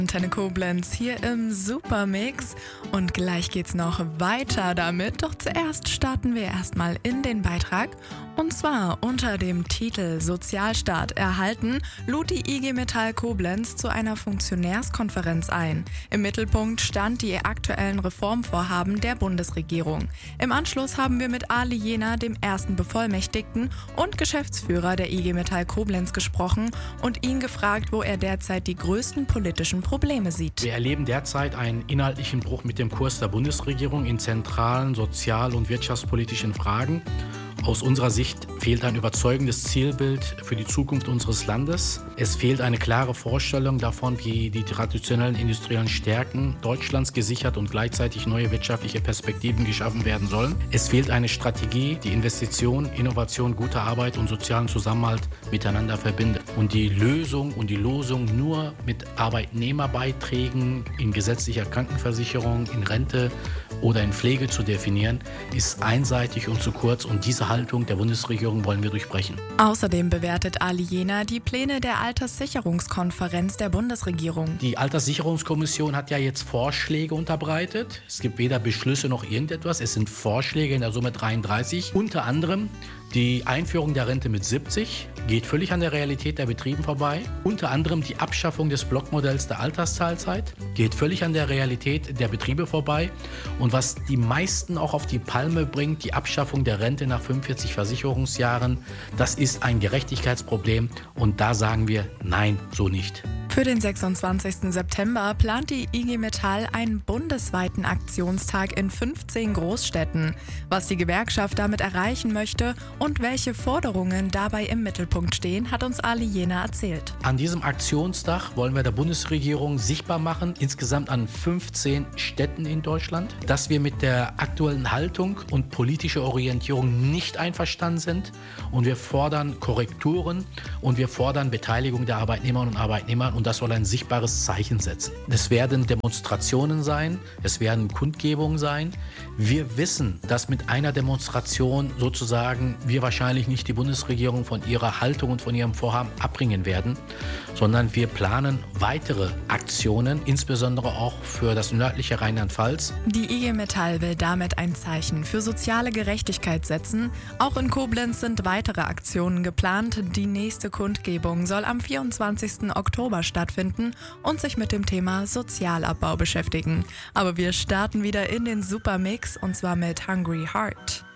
Antenne Koblenz hier im Supermix und gleich geht's noch weiter damit. Doch zuerst starten wir erstmal in den Beitrag und zwar unter dem Titel Sozialstaat erhalten lud die IG Metall Koblenz zu einer Funktionärskonferenz ein. Im Mittelpunkt stand die aktuellen Reformvorhaben der Bundesregierung. Im Anschluss haben wir mit Ali Jena, dem ersten Bevollmächtigten und Geschäftsführer der IG Metall Koblenz gesprochen und ihn gefragt, wo er derzeit die größten politischen Probleme sieht. Wir erleben derzeit einen inhaltlichen Bruch mit dem Kurs der Bundesregierung in zentralen sozial- und wirtschaftspolitischen Fragen. Aus unserer Sicht fehlt ein überzeugendes Zielbild für die Zukunft unseres Landes. Es fehlt eine klare Vorstellung davon, wie die traditionellen industriellen Stärken Deutschlands gesichert und gleichzeitig neue wirtschaftliche Perspektiven geschaffen werden sollen. Es fehlt eine Strategie, die Investition, Innovation, gute Arbeit und sozialen Zusammenhalt miteinander verbindet. Und die Lösung und die Losung nur mit Arbeitnehmerbeiträgen in gesetzlicher Krankenversicherung, in Rente oder in Pflege zu definieren, ist einseitig und zu kurz und diese Haltung der Bundesregierung wollen wir durchbrechen. Außerdem bewertet Ali Jena die Pläne der Alterssicherungskonferenz der Bundesregierung. Die Alterssicherungskommission hat ja jetzt Vorschläge unterbreitet. Es gibt weder Beschlüsse noch irgendetwas. Es sind Vorschläge in der Summe 33. Unter anderem die Einführung der Rente mit 70 geht völlig an der Realität der Betrieben vorbei. Unter anderem die Abschaffung des Blockmodells der Altersteilzeit geht völlig an der Realität der Betriebe vorbei. Und was die meisten auch auf die Palme bringt, die Abschaffung der Rente nach 45 Versicherungsjahren, das ist ein Gerechtigkeitsproblem. Und da sagen wir, nein, so nicht. Für den 26. September plant die IG Metall einen bundesweiten Aktionstag in 15 Großstädten. Was die Gewerkschaft damit erreichen möchte und welche Forderungen dabei im Mittelpunkt stehen, hat uns Ali Jena erzählt. An diesem Aktionstag wollen wir der Bundesregierung sichtbar machen, insgesamt an 15 Städten in Deutschland, dass wir mit der aktuellen Haltung und politischer Orientierung nicht einverstanden sind. Und wir fordern Korrekturen und wir fordern Beteiligung der Arbeitnehmerinnen und Arbeitnehmer. Und das soll ein sichtbares Zeichen setzen. Es werden Demonstrationen sein, es werden Kundgebungen sein. Wir wissen, dass mit einer Demonstration sozusagen wir wahrscheinlich nicht die Bundesregierung von ihrer Haltung und von ihrem Vorhaben abbringen werden, sondern wir planen weitere Aktionen, insbesondere auch für das nördliche Rheinland-Pfalz. Die IG Metall will damit ein Zeichen für soziale Gerechtigkeit setzen. Auch in Koblenz sind weitere Aktionen geplant. Die nächste Kundgebung soll am 24. Oktober stattfinden und sich mit dem Thema Sozialabbau beschäftigen. Aber wir starten wieder in den Supermix und zwar mit Hungry Heart.